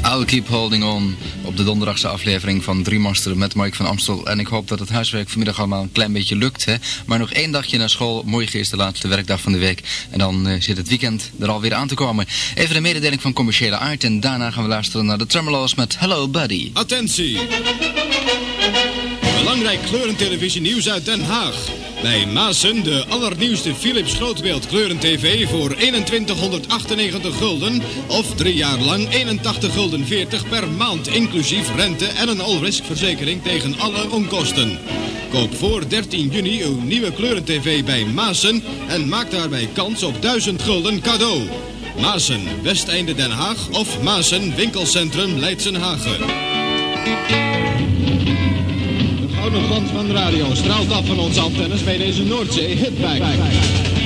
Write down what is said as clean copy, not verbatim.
I'll Keep Holding On op de donderdagse aflevering van Driemaster met Mark van Amstel. En ik hoop dat het huiswerk vanmiddag allemaal een klein beetje lukt. Hè? Maar nog 1 dagje naar school. Morgen is de laatste werkdag van de week. En dan zit het weekend er alweer aan te komen. Even een mededeling van commerciële aard. En daarna gaan we luisteren naar de Tremolo's met Hello Buddy. Attentie! Belangrijk kleurentelevisie nieuws uit Den Haag. Bij Maassen de allernieuwste Philips grootbeeld kleurentv voor 2198 gulden of 3 jaar lang 81 gulden 40 per maand, inclusief rente en een all-risk verzekering tegen alle onkosten. Koop voor 13 juni uw nieuwe kleurentv bij Maassen en maak daarbij kans op 1000 gulden cadeau. Maassen, Westeinde Den Haag of Maassen, winkelcentrum Leidsenhagen. De gouden glans van de radio straalt af van onze antennes bij deze Noordzee Hitback.